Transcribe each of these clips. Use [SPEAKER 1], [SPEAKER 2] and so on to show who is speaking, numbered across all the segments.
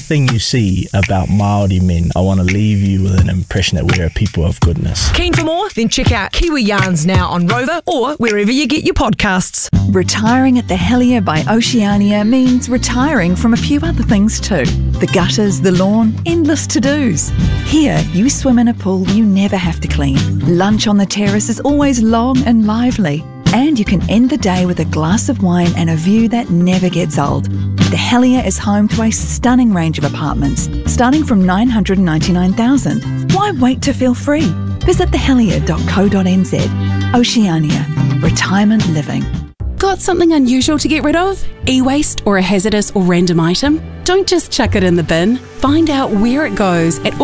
[SPEAKER 1] anything you see about Māori men, I want to leave you with an impression that we're a people of goodness.
[SPEAKER 2] Keen for more? Then check out Kiwi Yarns now on Rover or wherever you get your podcasts.
[SPEAKER 3] Retiring at the Helier by Oceania means retiring from a few other things too. The gutters, the lawn, endless to-dos. Here, you swim in a pool you never have to clean. Lunch on the terrace is always long and lively. And you can end the day with a glass of wine and a view that never gets old. The Helier is home to a stunning range of apartments, starting from $999,000. Why wait to feel free? Visit thehelier.co.nz. Oceania. Retirement living.
[SPEAKER 4] Got something unusual to get rid of? E-waste or a hazardous or random item? Don't just chuck it in the bin. Find out where it goes at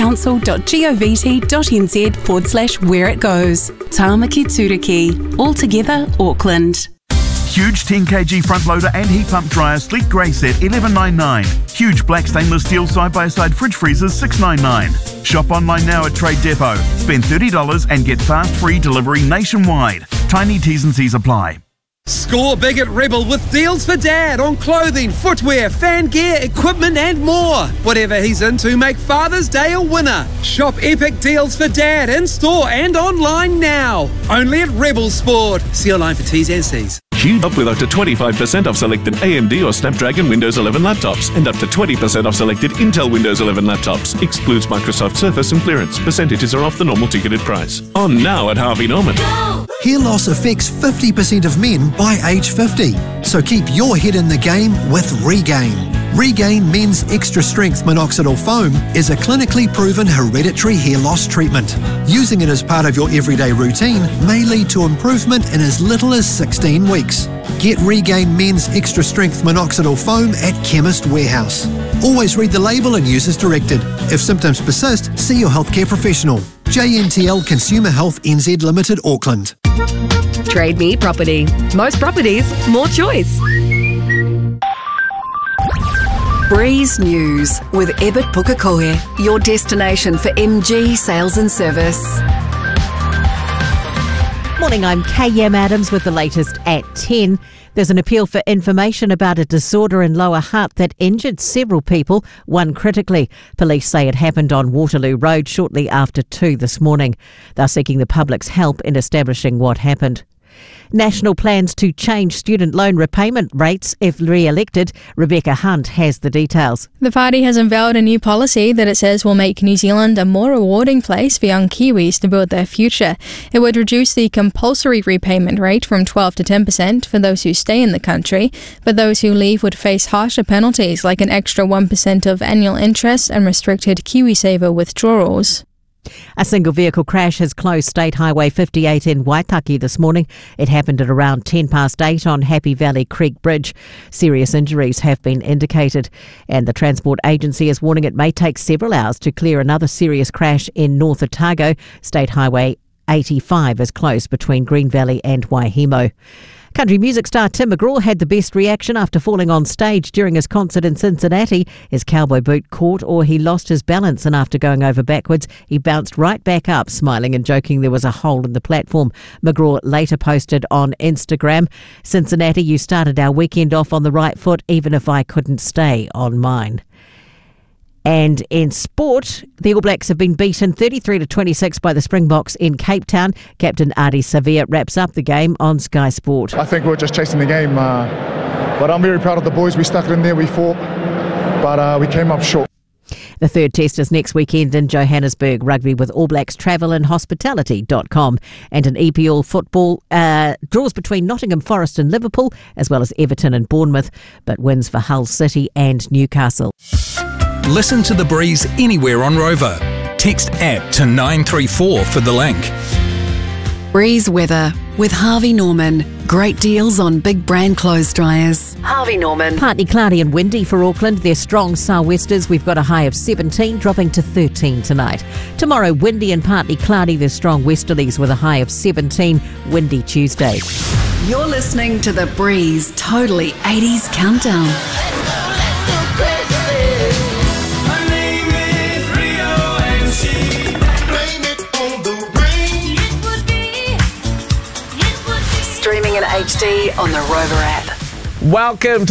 [SPEAKER 4] aucklandcouncil.govt.nz/where it goes. Tāmaki Turiki. All together, Auckland.
[SPEAKER 5] Huge 10kg front loader and heat pump dryer sleek grey set $11.99. Huge black stainless steel side-by-side fridge freezers $6.99. Shop online now at Trade Depot. Spend $30 and get fast free delivery nationwide. Tiny T's and C's apply.
[SPEAKER 6] Score big at Rebel with deals for Dad on clothing, footwear, fan gear, equipment and more. Whatever he's into, make Father's Day a winner. Shop epic deals for Dad in store and online now. Only at Rebel Sport. See online for T's and C's.
[SPEAKER 7] Huge up with up to 25% off selected AMD or Snapdragon Windows 11 laptops and up to 20% off selected Intel Windows 11 laptops. Excludes Microsoft Surface and clearance. Percentages are off the normal ticketed price. On now at Harvey Norman.
[SPEAKER 8] Hair loss affects 50% of men by age 50. So keep your head in the game with Regain. Regain Men's Extra Strength Minoxidil Foam is a clinically proven hereditary hair loss treatment. Using it as part of your everyday routine may lead to improvement in as little as 16 weeks. Get Regain Men's Extra Strength Minoxidil Foam at Chemist Warehouse. Always read the label and use as directed. If symptoms persist, see your healthcare professional. JNTL Consumer Health NZ Limited, Auckland.
[SPEAKER 9] Trade Me Property. Most properties, more choice. Breeze News with Ebert Pukekohe, your destination for MG sales and service.
[SPEAKER 10] Morning, I'm KM Adams with the latest at 10. There's an appeal for information about a disorder in Lower Hutt that injured several people, one critically. Police say it happened on Waterloo Road shortly after 2 this morning. They're seeking the public's help in establishing what happened. National plans to change student loan repayment rates if re-elected. Rebecca Hunt has the details.
[SPEAKER 11] The party has unveiled a new policy that it says will make New Zealand a more rewarding place for young Kiwis to build their future. It would reduce the compulsory repayment rate from 12 to 10% for those who stay in the country, but those who leave would face harsher penalties like an extra 1% of annual interest and restricted KiwiSaver withdrawals.
[SPEAKER 10] A single vehicle crash has closed State Highway 58 in Waitaki this morning. It happened at around 8:10 on Happy Valley Creek Bridge. Serious injuries have been indicated, and the Transport Agency is warning it may take several hours to clear another serious crash in North Otago. State Highway 85 is closed between Green Valley and Waihemo. Country music star Tim McGraw had the best reaction after falling on stage during his concert in Cincinnati. His cowboy boot caught or he lost his balance, and after going over backwards, he bounced right back up, smiling and joking there was a hole in the platform. McGraw later posted on Instagram, "Cincinnati, you started our weekend off on the right foot, even if I couldn't stay on mine." And in sport, the All Blacks have been beaten 33-26 by the Springboks in Cape Town. Captain Ardie Savea wraps up the game on Sky Sport.
[SPEAKER 12] I think we're just chasing the game, but I'm very proud of the boys. We stuck it in there, we fought, but we came up short.
[SPEAKER 10] The third test is next weekend in Johannesburg. Rugby with All Blacks Travel and Hospitality.com. And an EPL football draws between Nottingham Forest and Liverpool, as well as Everton and Bournemouth, but wins for Hull City and Newcastle.
[SPEAKER 13] Listen to The Breeze anywhere on Rover. Text app to 934 for the link.
[SPEAKER 9] Breeze weather with Harvey Norman. Great deals on big brand clothes dryers. Harvey Norman.
[SPEAKER 10] Partly cloudy and windy for Auckland. They're strong sou'westers. We've got a high of 17, dropping to 13 tonight. Tomorrow, windy and partly cloudy. There's strong westerlies with a high of 17. Windy Tuesday.
[SPEAKER 9] You're listening to The Breeze Totally 80s Countdown. Streaming in HD on the Rover app.
[SPEAKER 14] Welcome to